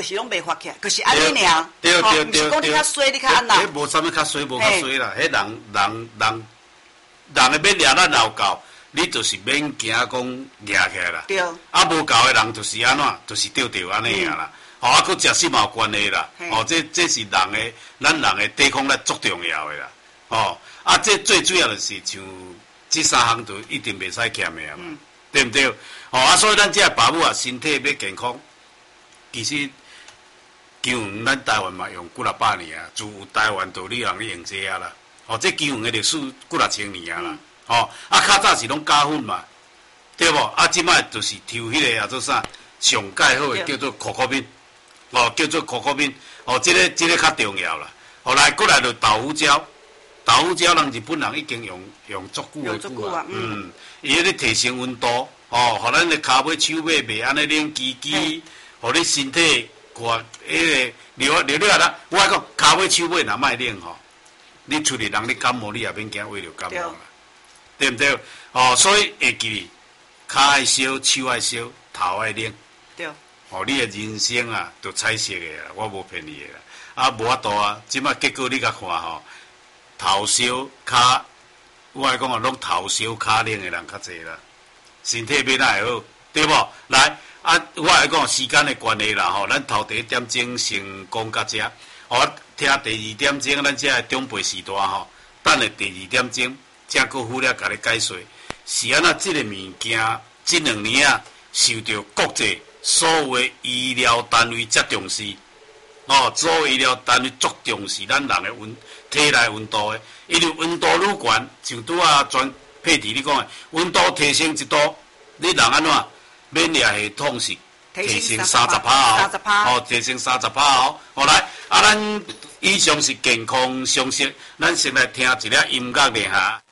是拢袂发起来，就是安尼尔。 对， 毋是讲你较衰，你较安那。 迄无啥物较衰，无较衰啦。迄人的要掠咱老狗，你就是免惊讲掠起来啦。 对。 啊，无够的人就是安怎，就是丢安尼啊啦。啊，佮食食嘛有关系啦。这是咱人的抵抗力足重要的啦。啊，这最主要的是像这三项就一定袂使欠的嘛，对不对？啊，所以咱这爸母啊，身体要健康，其实姜黄咱台湾嘛用几啊百年啊，自有台湾道理人咧用这啊啦。这姜黄的历史几啊千年啊啦。啊，较早是拢假粉嘛，对无？啊，即摆就是抽迄个啊做啥上介好的叫做可可粉，叫做可可粉。这个较重要啦。来，过来就豆腐椒。豆腐椒，人日本人已经用足久啊，伊咧提升温度，互咱的骹尾、手尾袂安尼冷叽叽，互你身体看迄个流啦。我讲骹尾、手尾若莫冷吼，你出去人你感冒，你也免惊为着感冒啦，对不对？所以会记，骹爱烧，手爱烧，头爱冷。 对。 你的人生啊，都彩色的啦，我无骗你的啦。啊，无法度啊，即摆结果你甲看吼。头烧骹，我来讲啊，拢头烧骹冷的人较济啦，身体变哪会好，对无？来啊，我来讲时间的关系啦，咱头第一点钟先讲到这，听第二点钟咱这中辈时代等下第二点钟，正搁附了甲你解说，是安那这个物件，这2年啊，受到国际所有的医疗单位遮重视。所有医疗单位足重视咱人的体内温度的，因为温度愈悬，像拄啊专佩蒂你讲的，温度提升1度，你人安怎免疫系统是提升30%提升30%来，咱以上是健康常识，咱先来听一个音乐咧哈。